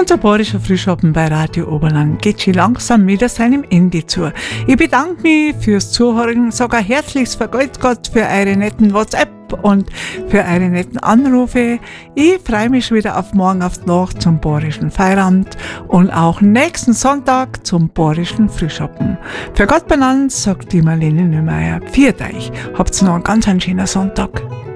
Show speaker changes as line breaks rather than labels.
Unser bayerischer Frühschoppen bei Radio Oberland geht schon langsam wieder seinem Ende zu. Ich bedanke mich fürs Zuhören, sage ein herzliches Vergelt's Gott für eure netten WhatsApp und für eure netten Anrufe. Ich freue mich schon wieder auf morgen auf die Nacht zum bayerischen Feierabend und auch nächsten Sonntag zum bayerischen Frühschoppen. Für Gott benannt, sagt die Marlene Neumeier. Pfiat euch, habt noch einen ganz schönen Sonntag.